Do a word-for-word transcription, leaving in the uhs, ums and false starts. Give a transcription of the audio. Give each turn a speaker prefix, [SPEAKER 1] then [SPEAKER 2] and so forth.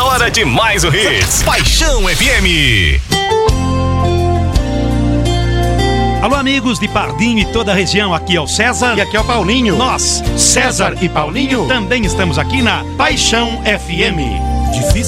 [SPEAKER 1] Hora de mais um Hits. Paixão F M.
[SPEAKER 2] Alô, amigos de Pardinho e toda a região, aqui é o César
[SPEAKER 3] e aqui é o Paulinho.
[SPEAKER 2] Nós, César e Paulinho, também estamos aqui na Paixão F M.
[SPEAKER 3] Difícil